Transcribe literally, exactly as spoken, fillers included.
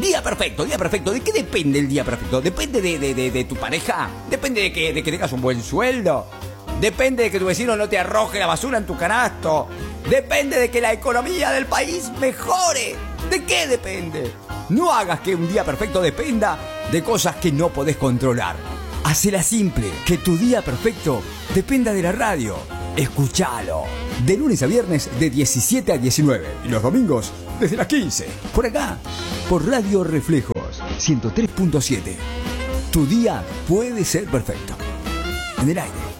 Día perfecto, día perfecto. ¿De qué depende el día perfecto? ¿Depende de, de, de, de tu pareja? ¿Depende de que, de que tengas un buen sueldo? ¿Depende de que tu vecino no te arroje la basura en tu canasto? ¿Depende de que la economía del país mejore? ¿De qué depende? No hagas que un día perfecto dependa de cosas que no podés controlar. Hacela simple, que tu día perfecto dependa de la radio. Escuchalo. De lunes a viernes de diecisiete a diecinueve y los domingos desde las quince. Por acá, por Radio Reflejos ciento tres punto siete. Tu día puede ser perfecto. En el aire.